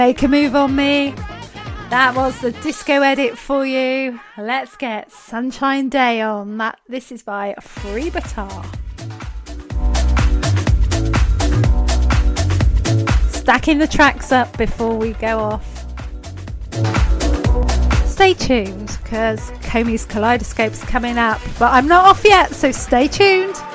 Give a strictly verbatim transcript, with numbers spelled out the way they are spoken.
Make a Move on Me. That was the disco edit for you. Let's get Sunshine Day on. That this is by Freebatar. Stacking the tracks up before we go off. Stay tuned because Comey's Kaleidoscope's coming up, but I'm not off yet, so stay tuned.